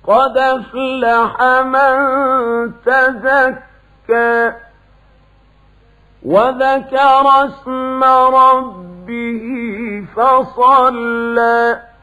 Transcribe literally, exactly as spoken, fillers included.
قد أفلح من تزكى وذكر اسم ربه فصلى